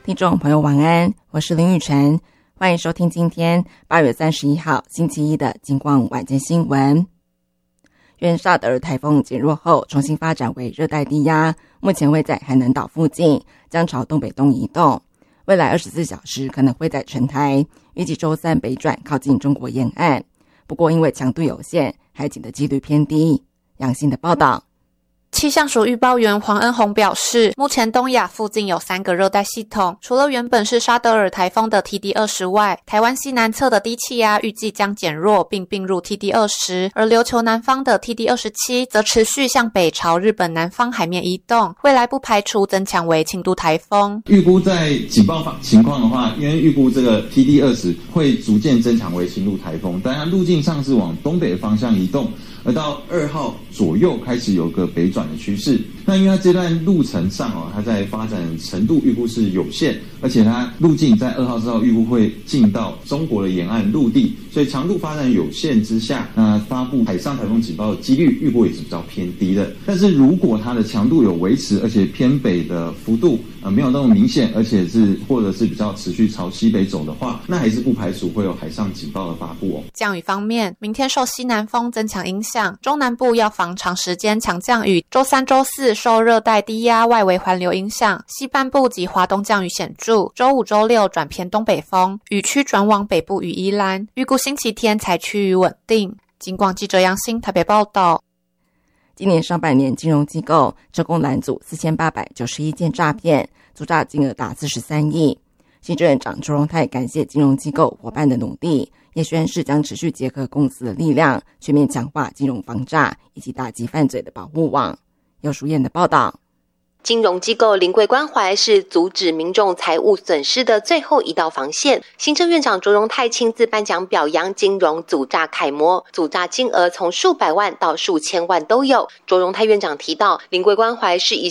听众朋友晚安，我是林雨晨，欢迎收听今天8月31号星期一的金光晚间新闻。因萨德尔台风减弱后重新发展为热带低压，目前位在海南岛附近，将朝东北东移动，未来24小时可能会在沉台，预计周三北转靠近中国沿岸。不过因为强度有限，海警的几率偏低。杨欣的报道。 气象署预报员黄恩宏表示，目前东亚附近有3个热带系统，除了原本是沙德尔台风的 TD20 外，台湾西南侧的低气压预计将减弱并并入 TD20， 而琉球南方的 TD27 则持续向北朝日本南方海面移动，未来不排除增强为轻度台风。 预估在警报情况的话，因为预估这个 TD20 会逐渐增强为轻度台风，但它路径上是往东北的方向移动，而到2号左右开始有个北转的趋势。那因为它这段路程上它在发展程度预估是有限，而且它路径在2号4号预估会进到中国的沿岸陆地，所以强度发展有限之下，那发布海上台风警报的几率预估也是比较偏低的。但是如果它的强度有维持，而且偏北的幅度没有那么明显，而且是或者是比较持续朝西北走的话，那还是不排除会有海上警报的发布哦。 降雨方面，明天受西南风增强影响，中南部要防长时间强降雨，周3、周4受热带低压外围环流影响，西半部及华东降雨显著，周5、周6转偏东北风，雨区转往北部与宜兰，预估星期天才趋于稳定。警广记者杨欣台北报道。 今年上半年金融机构成功拦阻4891件诈骗，阻诈金额达43亿。行政院长周荣泰感谢金融机构伙伴的努力，也宣示将持续结合公司的力量，全面强化金融防诈以及打击犯罪的保护网。由淑燕的报道。 金融机构临柜关怀是阻止民众财务损失的最后一道防线。行政院长卓荣泰亲自颁奖表扬金融阻诈楷模，阻诈金额从数百万到数千万都有。卓荣泰院长提到，临柜关怀是一